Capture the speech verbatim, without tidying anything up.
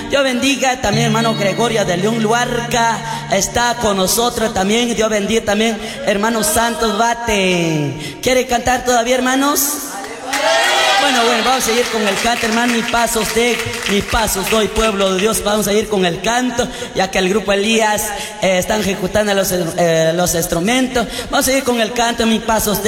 Dios bendiga también hermano Gregorio de León Luarca, está con nosotros también. Dios bendiga también hermano Santos Bate. ¿Quiere cantar todavía, hermanos? Bueno, bueno, vamos a seguir con el canto, hermano. Mi pasos de, mis pasos doy, pueblo de Dios. Vamos a ir con el canto, ya que el grupo Elías eh, están ejecutando los, eh, los instrumentos. Vamos a ir con el canto, mis pasos de.